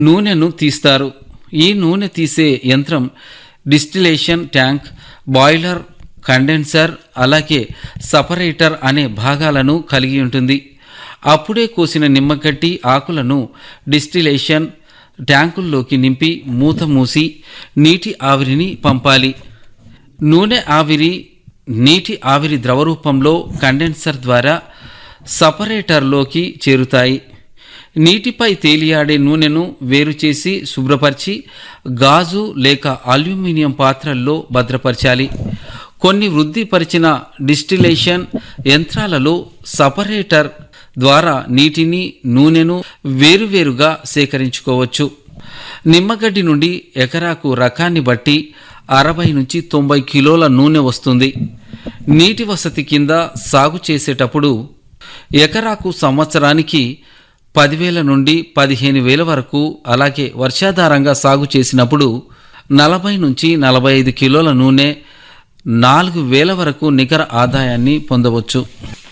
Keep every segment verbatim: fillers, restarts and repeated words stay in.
నూనెను తీస్తారు. ఈ నూనె తీసే యంత్రం డిస్టిలేషన్ ట్యాంక్, బాయిలర్, కండెన్సర్, అలాగే సపరేటర్ అనే భాగాలను కలిగి ఉంటుంది. అప్పుడే కోసిన నిమ్మగడ్డి ఆకులను డిస్టిలేషన్ ట్యాంకుల్లోకి నింపి మూత మూసి నీటి ఆవిరిని పంపాలి. నూనె ఆవిరి నీటి ఆవిరి ద్రవరూపంలో కండెన్సర్ ద్వారా సపరేటర్లోకి చేరుతాయి. నీటిపై తేలియాడే నూనెను వేరుచేసి శుభ్రపరిచి గాజు లేక అల్యూమినియం పాత్రల్లో భద్రపరచాలి. కొన్ని వృద్ధిపరిచిన డిస్టిలేషన్ యంత్రాలలో సపరేటర్ ద్వారా నీటిని, నూనెను వేరువేరుగా సేకరించుకోవచ్చు. నిమ్మగడ్డి నుండి ఎకరాకు రకాన్ని బట్టి అరవై నుంచి తొంభై కిలోల నూనె వస్తుంది. నీటి వసతి కింద సాగు చేసేటప్పుడు ఎకరాకు సంవత్సరానికి పదివేల నుండి పదిహేను వేల వరకు, అలాగే వర్షాధారంగా సాగు చేసినప్పుడు నలభై నుంచి నలభై ఐదు కిలోల నూనె, నాలుగు వేల వరకు నికర ఆదాయాన్ని పొందవచ్చు.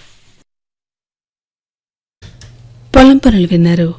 పొలం పనులు విన్నారు.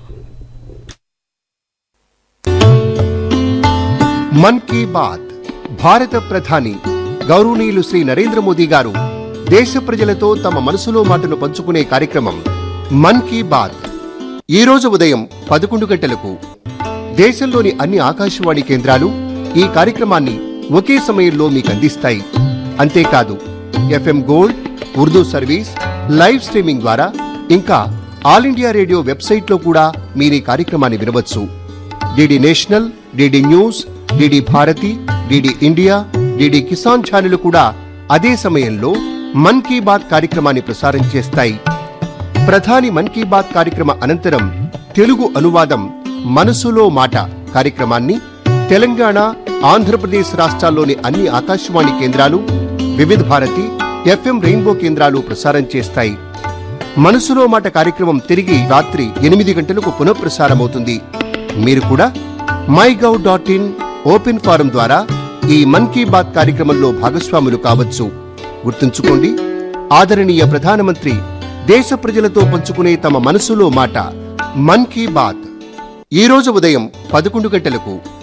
మన్ కీ బాత్ భారత ప్రధాని గౌరవనీయులు శ్రీ నరేంద్ర మోదీ గారు దేశ ప్రజలతో తమ మనసులో మాటను పంచుకునే కార్యక్రమం మన్ కీ బాత్ ఈ రోజు ఉదయం పదకొండు గంటలకు దేశంలోని అన్ని ఆకాశవాణి కేంద్రాలు ఈ కార్యక్రమాన్ని ఒకే సమయంలో మీకు అందిస్తాయి. అంతేకాదు, FM gold, Urdu service, live streaming ద్వారా ఇంకా ఆల్ ఇండియా రేడియో వెబ్సైట్లో కూడా మీరు ఈ కార్యక్రమాన్ని వినవచ్చు. DD national, DD news, DD Bharati, DD India, DD Kisan ఛానళ్లు కూడా అదే సమయంలో మన్ కీ బాత్ కార్యక్రమాన్ని ప్రసారం చేస్తాయి. ప్రధాని మన్ కీ బాత్ కార్యక్రమ అనంతరం తెలుగు అనువాదం మనసులో మాట కార్యక్రమాన్ని తెలంగాణ, ఆంధ్రప్రదేశ్ రాష్ట్రాల్లోని అన్ని ఆకాశవాణి కేంద్రాలు, వివిధ భారతి, ఎఫ్ఎం రెయిన్బో కేంద్రాలు ప్రసారం చేస్తాయి. మనసులో మాట కార్యక్రమం తిరిగి రాత్రి ఎనిమిది గంటలకు పునఃప్రసారమవుతుంది. మీరు కూడా my gov dot in open form ద్వారా ఈ మన్ కీ బాత్ కార్యక్రమంలో భాగస్వాములు కావచ్చు. గుర్తుంచుకోండి, ఆదరణీయ ప్రధానమంత్రి దేశ ప్రజలతో పంచుకునే తమ మనసులో మాట మన్ కీ బాత్ ఈ రోజు ఉదయం పదకొండు గంటలకు